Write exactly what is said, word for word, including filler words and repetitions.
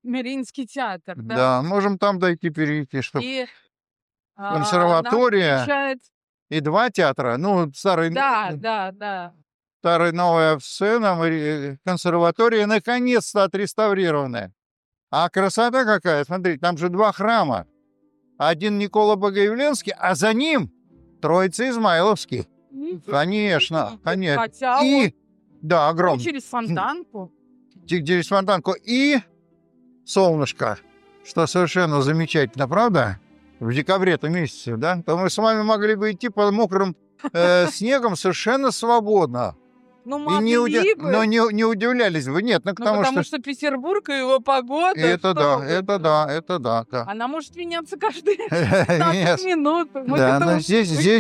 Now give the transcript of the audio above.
Мариинский театр, да? Да, можем там дойти, перейти, чтоб И, а, нас консерватория встречает и два театра. Ну, старый н Да, н да, да. старая новая сцена, мари консерватория наконец-то отреставрированная. А красота какая! Смотри, там же два храма. Один Никола Богоявленский, а за ним Троице-Измайловский. Конечно, коне Хотя он и да, ну, огромный. через Фонтанку. Те через Фонтанку и солнышко, что совершенно замечательно, правда? В декабре-то месяце, да? То мы с вами могли бы идти по мокрым, э, снегом совершенно свободно. Ну, И не уди могли но бы. не не удивлялись бы. Нет, ну Ну, потому потому что что Петербург и его погода, Это что да, вы. это да, это да, да. Она может меняться каждые пятнадцать Нет. минут. Мы к Да, но этому здесь привыкли. здесь